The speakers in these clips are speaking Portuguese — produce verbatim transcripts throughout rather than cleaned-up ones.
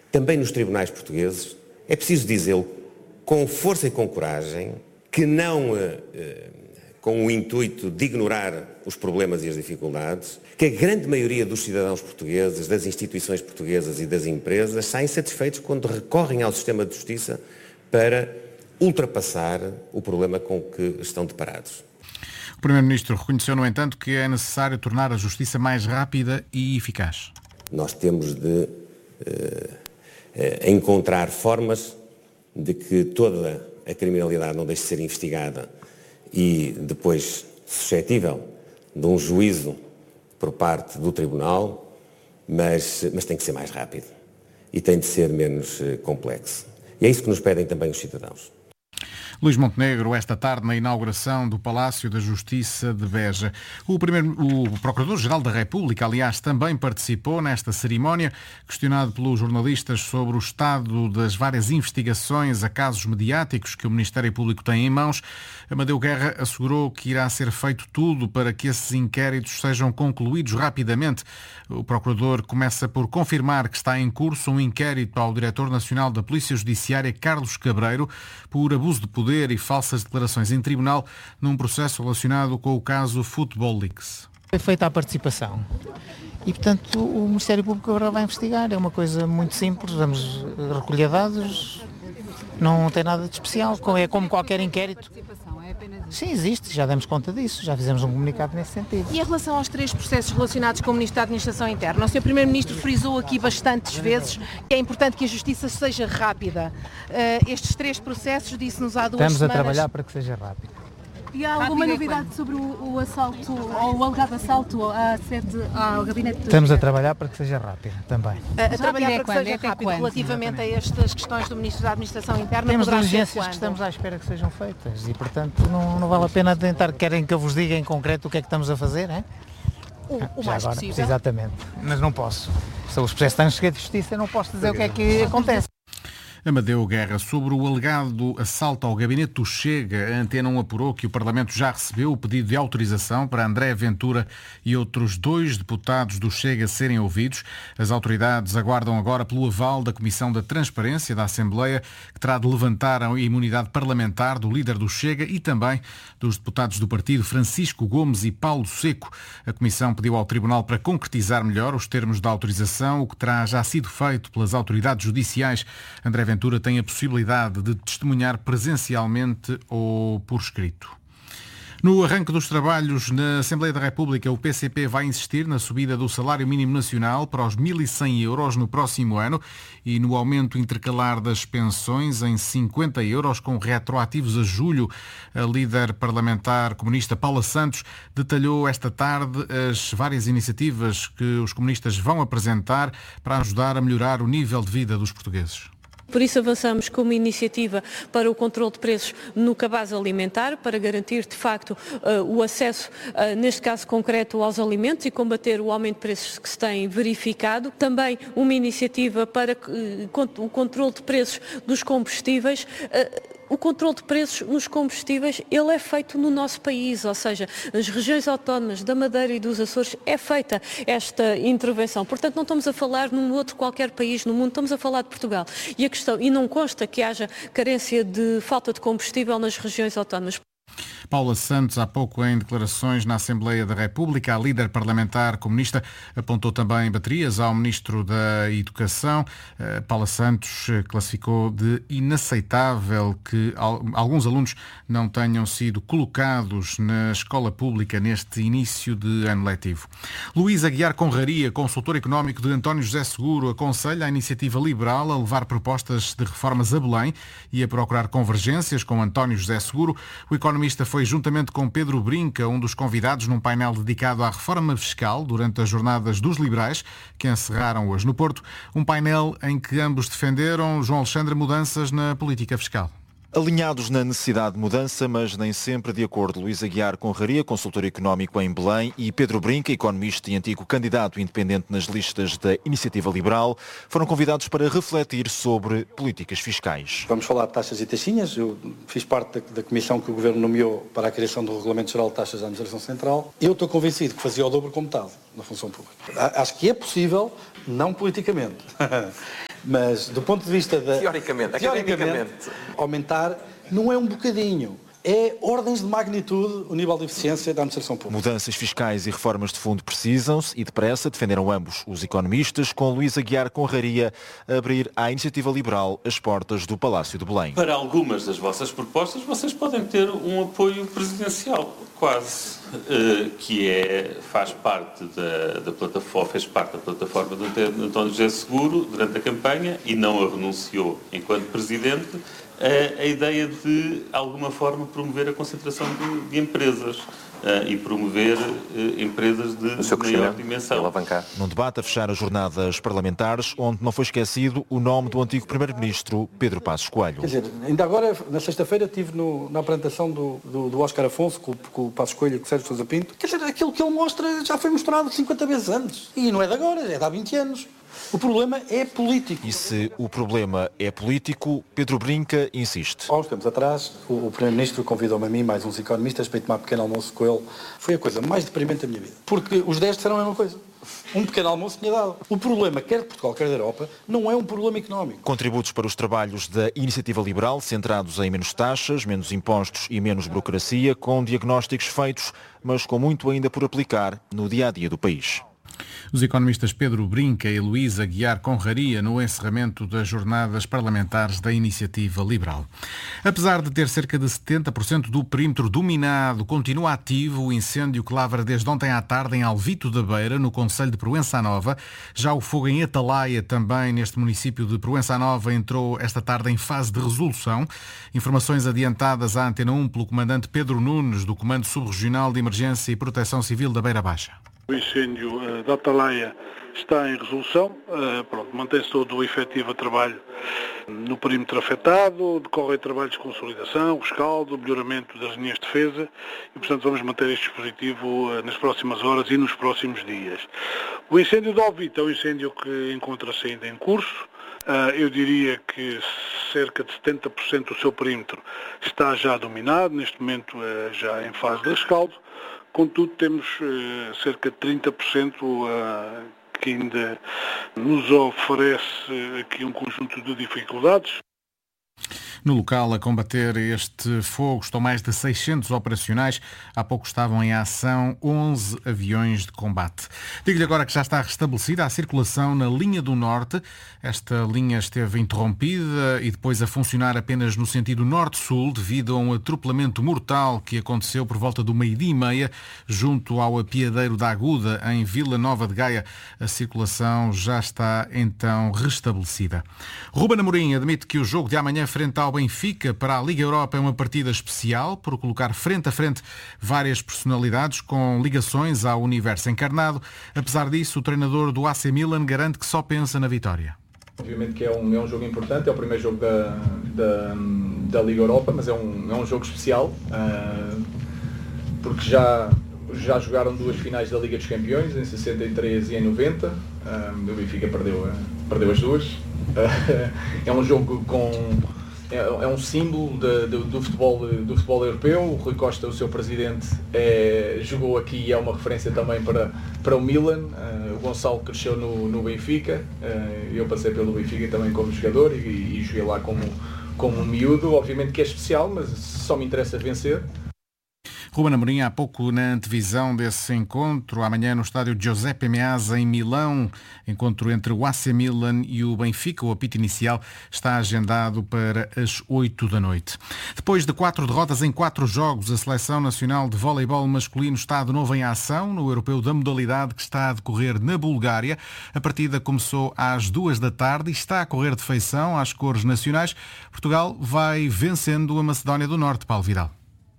também nos tribunais portugueses, é preciso dizê-lo com força e com coragem, que não eh, com o intuito de ignorar os problemas e as dificuldades, que a grande maioria dos cidadãos portugueses, das instituições portuguesas e das empresas saem satisfeitos quando recorrem ao sistema de justiça para ultrapassar o problema com que estão deparados. O Primeiro-Ministro reconheceu, no entanto, que é necessário tornar a justiça mais rápida e eficaz. Nós temos de eh, encontrar formas de que toda a criminalidade não deixe de ser investigada e depois suscetível de um juízo por parte do Tribunal, mas, mas tem que ser mais rápido e tem de ser menos complexo. E é isso que nos pedem também os cidadãos. Luís Montenegro, esta tarde, na inauguração do Palácio da Justiça de Beja. O, primeiro, o Procurador-Geral da República, aliás, também participou nesta cerimónia, questionado pelos jornalistas sobre o estado das várias investigações a casos mediáticos que o Ministério Público tem em mãos. Amadeu Guerra assegurou que irá ser feito tudo para que esses inquéritos sejam concluídos rapidamente. O Procurador começa por confirmar que está em curso um inquérito ao Diretor Nacional da Polícia Judiciária, Carlos Cabreiro, por abuso de poder e falsas declarações em tribunal num processo relacionado com o caso Football Leaks. Foi feita a participação e, portanto, o Ministério Público agora vai investigar. É uma coisa muito simples, vamos recolher dados, não tem nada de especial, é como qualquer inquérito. Sim, existe, já demos conta disso, já fizemos um comunicado nesse sentido. E em relação aos três processos relacionados com o Ministro da Administração Interna, o senhor Primeiro-Ministro frisou aqui bastantes vezes que é importante que a Justiça seja rápida. Uh, estes três processos, disse-nos há duas Estamos semanas... Estamos a trabalhar para que seja rápido. E há alguma novidade sobre o, o assalto, ou o alegado assalto à sede, ao gabinete do... Estamos a trabalhar para que seja rápido também. A, a trabalhar para que seja rápido relativamente a estas questões do Ministro da Administração Interna. Temos diligências que estamos à espera que sejam feitas e, portanto, não, não vale a pena tentar, querem que eu vos diga em concreto o que é que estamos a fazer, é? O, o mais agora, possível. Exatamente, mas não posso. Se os processos estão em segredo de justiça, eu não posso dizer o que é que acontece. Amadeu Guerra, sobre o alegado assalto ao gabinete do Chega, a Antena um apurou que o Parlamento já recebeu o pedido de autorização para André Ventura e outros dois deputados do Chega serem ouvidos. As autoridades aguardam agora pelo aval da Comissão da Transparência da Assembleia, que terá de levantar a imunidade parlamentar do líder do Chega e também dos deputados do partido Francisco Gomes e Paulo Seco. A Comissão pediu ao Tribunal para concretizar melhor os termos da autorização, o que terá já sido feito pelas autoridades judiciais. André Ventura tem a possibilidade de testemunhar presencialmente ou por escrito. No arranque dos trabalhos na Assembleia da República, o P C P vai insistir na subida do salário mínimo nacional para os mil e cem euros no próximo ano e no aumento intercalar das pensões em cinquenta euros, com retroativos a julho. A líder parlamentar comunista Paula Santos detalhou esta tarde as várias iniciativas que os comunistas vão apresentar para ajudar a melhorar o nível de vida dos portugueses. Por isso avançamos com uma iniciativa para o controle de preços no cabaz alimentar, para garantir de facto o acesso, neste caso concreto, aos alimentos e combater o aumento de preços que se tem verificado. Também uma iniciativa para o controle de preços dos combustíveis. O controle de preços nos combustíveis, ele é feito no nosso país, ou seja, nas regiões autónomas da Madeira e dos Açores é feita esta intervenção. Portanto, não estamos a falar num outro qualquer país no mundo, estamos a falar de Portugal. E, a questão, e não consta que haja carência de falta de combustível nas regiões autónomas. Paula Santos, há pouco em declarações na Assembleia da República, a líder parlamentar comunista apontou também baterias ao Ministro da Educação. Paula Santos classificou de inaceitável que alguns alunos não tenham sido colocados na escola pública neste início de ano letivo. Luís Aguiar Conraria, consultor económico de António José Seguro, aconselha a iniciativa liberal a levar propostas de reformas a Belém e a procurar convergências com António José Seguro. O economista foi juntamente com Pedro Brinca, um dos convidados num painel dedicado à reforma fiscal durante as Jornadas dos Liberais, que encerraram hoje no Porto, um painel em que ambos defenderam, João Alexandre, mudanças na política fiscal. Alinhados na necessidade de mudança, mas nem sempre de acordo. Luís Aguiar Conraria, consultor económico em Belém, e Pedro Brinca, economista e antigo candidato independente nas listas da Iniciativa Liberal, foram convidados para refletir sobre políticas fiscais. Vamos falar de taxas e taxinhas. Eu fiz parte da, da comissão que o Governo nomeou para a criação do Regulamento Geral de Taxas da Administração Central. Eu estou convencido que fazia o dobro com metade na função pública. Acho que é possível, não politicamente. Mas do ponto de vista da... Teoricamente, teoricamente aumentar não é um bocadinho. É ordens de magnitude o nível de eficiência da administração pública. Mudanças fiscais e reformas de fundo precisam-se e depressa, defenderam ambos os economistas, com Luís Aguiar Conraria a abrir à iniciativa liberal as portas do Palácio de Belém. Para algumas das vossas propostas, vocês podem ter um apoio presidencial, quase, que é, faz parte da, da plataforma, fez parte da plataforma do António José Seguro durante a campanha e não a renunciou enquanto presidente. A, a ideia de, alguma forma, promover a concentração de, de empresas uh, e promover uh, empresas de maior dimensão. Alavancar. Num debate a fechar as jornadas parlamentares, onde não foi esquecido o nome do antigo primeiro-ministro Pedro Passos Coelho. Quer dizer, ainda agora, na sexta-feira, estive no, na apresentação do, do, do Óscar Afonso, com, com o Passos Coelho e com o Sérgio Sousa Pinto. Quer dizer, aquilo que ele mostra já foi mostrado cinquenta vezes antes. E não é de agora, é de há vinte anos. O problema é político. E se o problema é político, Pedro Brinca insiste. Há uns tempos atrás, o, o Primeiro-Ministro convidou-me a mim, mais uns economistas, para ir tomar pequeno almoço com ele. Foi a coisa mais deprimente da minha vida. Porque os dez disseram a mesma coisa. Um pequeno almoço tinha dado. O problema, quer de Portugal, quer da Europa, não é um problema económico. Contributos para os trabalhos da Iniciativa Liberal, centrados em menos taxas, menos impostos e menos burocracia, com diagnósticos feitos, mas com muito ainda por aplicar no dia-a-dia do país. Os economistas Pedro Brinca e Luís Aguiar Conraria no encerramento das jornadas parlamentares da Iniciativa Liberal. Apesar de ter cerca de setenta por cento do perímetro dominado, continua ativo o incêndio que lavra desde ontem à tarde em Alvito da Beira, no concelho de Proença Nova. Já o fogo em Atalaia, também neste município de Proença Nova, entrou esta tarde em fase de resolução. Informações adiantadas à Antena um pelo comandante Pedro Nunes, do Comando Subregional de Emergência e Proteção Civil da Beira Baixa. O incêndio uh, da Atalaia está em resolução, uh, pronto, mantém-se todo o efetivo trabalho no perímetro afetado, decorrem trabalhos de consolidação, rescaldo, melhoramento das linhas de defesa e, portanto, vamos manter este dispositivo uh, nas próximas horas e nos próximos dias. O incêndio de Alvito é um incêndio que encontra-se ainda em curso. Uh, eu diria que cerca de setenta por cento do seu perímetro está já dominado, neste momento uh, já em fase de rescaldo. Contudo, temos uh, cerca de trinta por cento uh, que ainda nos oferece aqui um conjunto de dificuldades. No local, a combater este fogo estão mais de seiscentos operacionais. Há pouco estavam em ação onze aviões de combate. Digo-lhe agora que já está restabelecida a circulação na linha do Norte. Esta linha esteve interrompida e depois a funcionar apenas no sentido Norte-Sul devido a um atropelamento mortal que aconteceu por volta do meio-dia e meia junto ao apiadeiro da Aguda, em Vila Nova de Gaia. A circulação já está então restabelecida. Ruben Amorim admite que o jogo de amanhã frente ao Benfica para a Liga Europa é uma partida especial por colocar frente a frente várias personalidades com ligações ao universo encarnado. Apesar disso, o treinador do A C Milan garante que só pensa na vitória. Obviamente que é um, é um jogo importante, é o primeiro jogo da, da, da Liga Europa, mas é um, é um jogo especial, uh, porque já, já jogaram duas finais da Liga dos Campeões, em sessenta e três e em noventa, uh, o Benfica perdeu, uh, perdeu as duas. Uh, é um jogo com... É um símbolo de, de, do, futebol, do futebol europeu. O Rui Costa, o seu presidente, é, jogou aqui e é uma referência também para, para o Milan. Uh, o Gonçalo cresceu no, no Benfica, uh, eu passei pelo Benfica também como jogador e, e joguei lá como, como um miúdo. Obviamente que é especial, mas só me interessa vencer. Ruben Amorim, há pouco na antevisão desse encontro, amanhã no estádio Giuseppe Meazza em Milão, encontro entre o A C Milan e o Benfica. O apito inicial está agendado para as oito da noite. Depois de quatro derrotas em quatro jogos, a Seleção Nacional de Voleibol Masculino está de novo em ação no Europeu da modalidade que está a decorrer na Bulgária. A partida começou às duas da tarde e está a correr de feição às cores nacionais. Portugal vai vencendo a Macedónia do Norte, Paulo Vidal.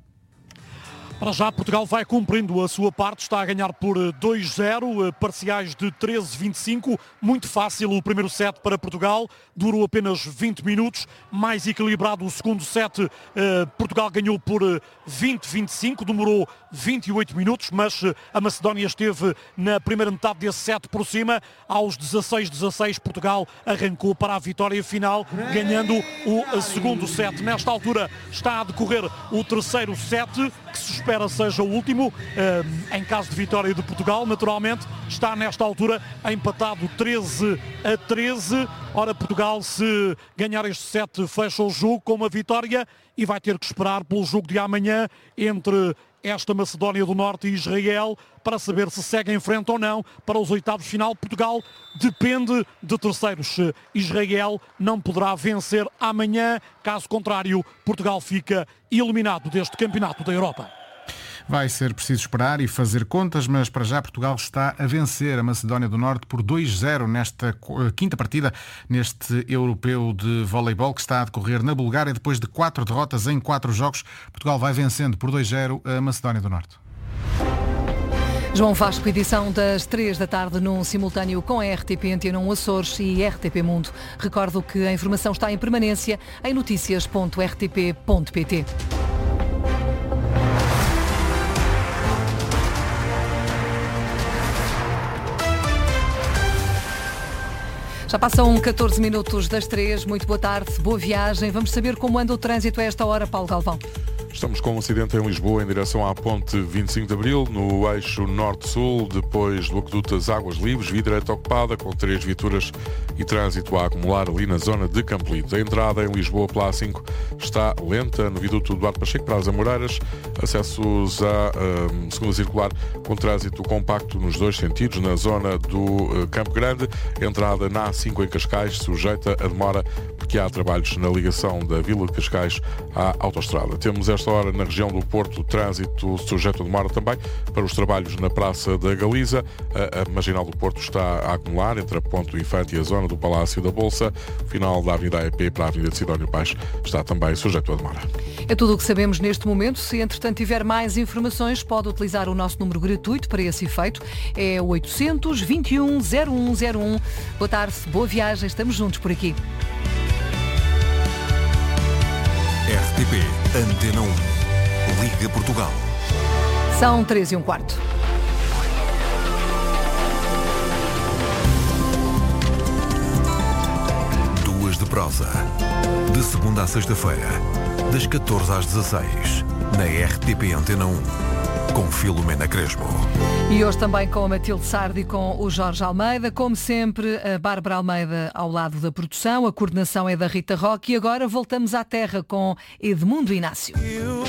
Para já, Portugal vai cumprindo a sua parte, está a ganhar por dois zero, parciais de treze a vinte e cinco, muito fácil o primeiro set para Portugal, durou apenas vinte minutos, mais equilibrado o segundo set, Portugal ganhou por vinte a vinte e cinco, demorou vinte e oito minutos, mas a Macedónia esteve na primeira metade desse set por cima, aos dezasseis a dezasseis Portugal arrancou para a vitória final, ganhando o segundo set. Nesta altura está a decorrer o terceiro set, que se espera espera seja o último, em caso de vitória de Portugal, naturalmente, está nesta altura empatado treze a treze. Ora, Portugal, se ganhar este set, fecha o jogo com uma vitória e vai ter que esperar pelo jogo de amanhã entre esta Macedónia do Norte e Israel para saber se segue em frente ou não para os oitavos de final. Portugal depende de terceiros. Israel não poderá vencer amanhã, caso contrário, Portugal fica eliminado deste campeonato da Europa. Vai ser preciso esperar e fazer contas, mas para já Portugal está a vencer a Macedónia do Norte por dois zero nesta quinta partida, neste europeu de voleibol que está a decorrer na Bulgária. Depois de quatro derrotas em quatro jogos, Portugal vai vencendo por dois zero a Macedónia do Norte. João Vasco, edição das três da tarde num simultâneo com a R T P Antena um Açores e R T P Mundo. Recordo que a informação está em permanência em notícias ponto r t p ponto p t. Já passam catorze minutos das três. Muito boa tarde, boa viagem. Vamos saber como anda o trânsito a esta hora, Paulo Galvão. Estamos com um acidente em Lisboa em direção à ponte vinte e cinco de Abril, no eixo norte-sul, depois do aqueduto das Águas Livres, via direita ocupada, com três viaturas e trânsito a acumular ali na zona de Campolide. A entrada em Lisboa pela A cinco está lenta, no viaduto Duarte Pacheco, para as Amoreiras, acessos à um, segunda circular com trânsito compacto nos dois sentidos, na zona do uh, Campo Grande, entrada na A cinco em Cascais, sujeita a demora, porque há trabalhos na ligação da Vila de Cascais à autoestrada. Temos esta hora na região do Porto trânsito sujeito a demora também para os trabalhos na Praça da Galiza. A, a Marginal do Porto está a acumular entre a Ponte do Infante e a zona do Palácio da Bolsa. O final da Avenida A E P para a Avenida de Sidónio Pais está também sujeito a demora. É tudo o que sabemos neste momento. Se entretanto tiver mais informações, pode utilizar o nosso número gratuito para esse efeito. É o oitocentos, vinte e um, zero um zero um. Boa tarde, boa viagem, estamos juntos por aqui. R T P Antena um. Liga Portugal. São três e um quarto. Duas de prosa. De segunda a sexta-feira, das catorze às dezasseis, na R T P Antena um. Com Filomena Crespo. E hoje também com a Matilde Sardi e com o Jorge Almeida. Como sempre, a Bárbara Almeida ao lado da produção. A coordenação é da Rita Roque. E agora voltamos à terra com Edmundo Inácio.